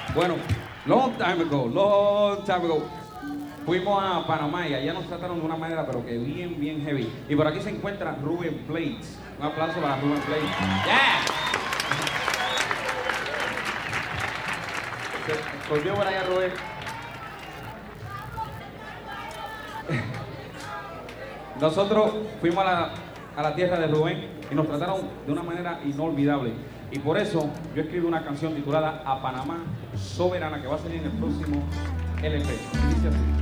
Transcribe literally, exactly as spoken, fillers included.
Bueno, long time ago, long time ago, fuimos a Panamá y allá nos trataron de una manera, pero que bien, bien heavy. Y por aquí se encuentra Rubén Blades. Un aplauso para Rubén Blades. ¡Yeah! Se volvió por allá, Rubén. Nosotros fuimos a la, a la tierra de Rubén y nos trataron de una manera inolvidable. Y por eso yo escribí una canción titulada A Panamá Soberana, que va a salir en el próximo L P. Dice así.